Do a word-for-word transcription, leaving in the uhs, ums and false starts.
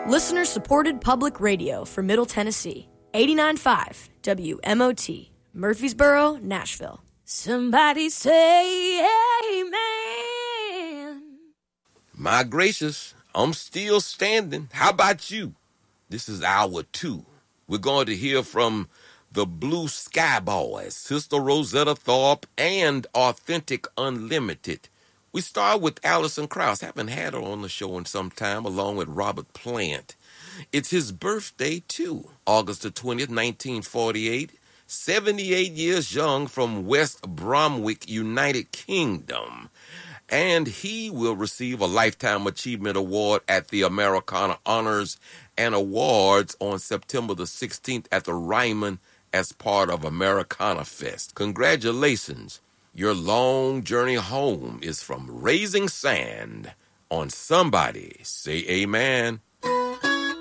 Listener-supported public radio for Middle Tennessee. eighty-nine point five W M O T, Murfreesboro, Nashville. Somebody say amen. My gracious, I'm still standing. How about you? This is hour two. We're going to hear from the Blue Sky Boys, Sister Rosetta Tharpe, and Authentic Unlimited. We start with Alison Krauss. Haven't had her on the show in some time, along with Robert Plant. It's his birthday, too, August the twentieth, nineteen forty-eight. seventy-eight years young, from West Bromwich, United Kingdom. And he will receive a Lifetime Achievement Award at the Americana Honors and Awards on September the sixteenth at the Ryman as part of Americana Fest. Congratulations. Your long journey home is from Raising Sand on Somebody Say Amen.